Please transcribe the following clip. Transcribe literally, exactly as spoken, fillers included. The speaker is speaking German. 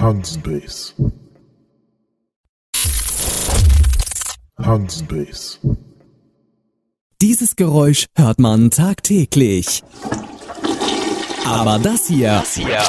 Handspace. Handspace. Dieses Geräusch hört man tagtäglich. Aber das hier, das hier